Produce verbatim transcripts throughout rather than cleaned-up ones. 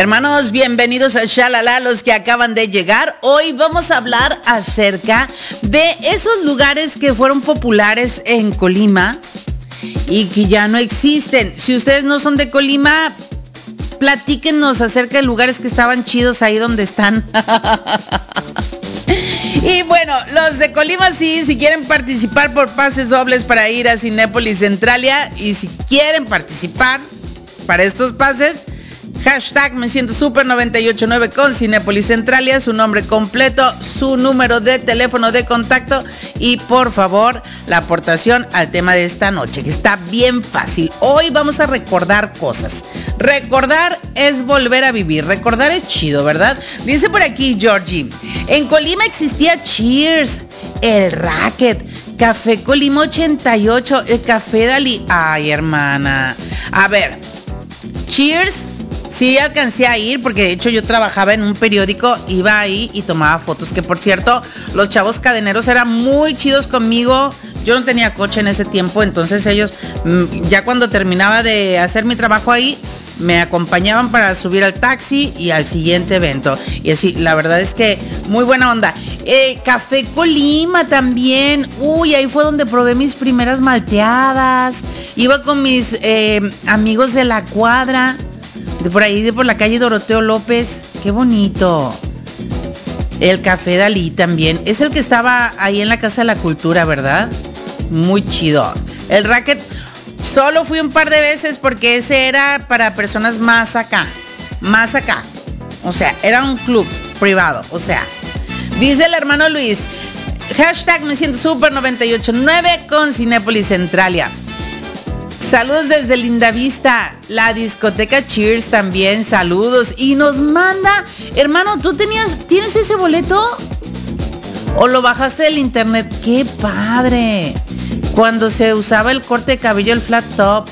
Hermanos, bienvenidos a Shalala, los que acaban de llegar. Hoy vamos a hablar acerca de esos lugares que fueron populares en Colima y que ya no existen. Si ustedes no son de Colima, platíquenos acerca de lugares que estaban chidos ahí donde están. Y bueno, los de Colima sí, si quieren participar por pases dobles para ir a Cinépolis Centralia, y si quieren participar para estos pases, hashtag me siento super noventa y ocho nueve con Cinépolis Centralia, su nombre completo, su número de teléfono de contacto y por favor la aportación al tema de esta noche, que está bien fácil. Hoy vamos a recordar cosas. Recordar es volver a vivir, recordar es chido, ¿verdad? Dice por aquí Georgie, en Colima existía Cheers, el Racket, Café Colima ochenta y ocho, el Café Dalí. Ay, hermana, a ver, Cheers, sí alcancé a ir, porque de hecho yo trabajaba en un periódico, iba ahí y tomaba fotos, que por cierto, los chavos cadeneros eran muy chidos conmigo. Yo no tenía coche en ese tiempo, entonces ellos, ya cuando terminaba de hacer mi trabajo ahí, me acompañaban para subir al taxi y al siguiente evento. Y así, la verdad es que muy buena onda. Eh, Café Colima también. Uy, ahí fue donde probé mis primeras malteadas. Iba con mis eh, amigos de la cuadra, de por ahí, de por la calle Doroteo López. Qué bonito. El Café Dalí también. Es el que estaba ahí en la Casa de la Cultura, ¿verdad? Muy chido. El Racket solo fui un par de veces porque ese era para personas más acá. Más acá. O sea, era un club privado. O sea, dice el hermano Luis, hashtag me siento super noventa y ocho nueve con Cinépolis Centralia. Saludos desde Lindavista, la discoteca Cheers también, saludos. Y nos manda, hermano, ¿tú tenías, tienes ese boleto? ¿O lo bajaste del internet? ¡Qué padre! Cuando se usaba el corte de cabello, el flat top.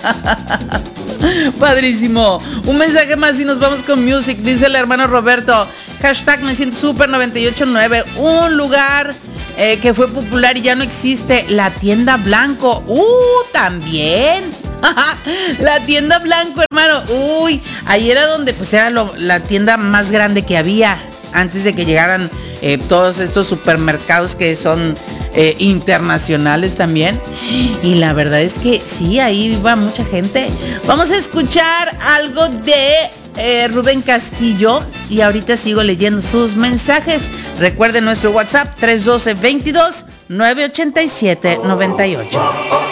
Padrísimo. Un mensaje más y nos vamos con music, dice el hermano Roberto. Hashtag me siento super noventa y ocho nueve. Un lugar eh, que fue popular y ya no existe, la tienda Blanco. Uh, también. La tienda Blanco, hermano. Uy, ahí era donde pues era lo, la tienda más grande que había antes de que llegaran eh, todos estos supermercados que son eh, internacionales también. Y la verdad es que sí, ahí iba mucha gente. Vamos a escuchar algo de eh, Rubén Castillo y ahorita sigo leyendo sus mensajes. Recuerden nuestro WhatsApp tres uno dos, veintidós, nueve ochenta y siete, noventa y ocho.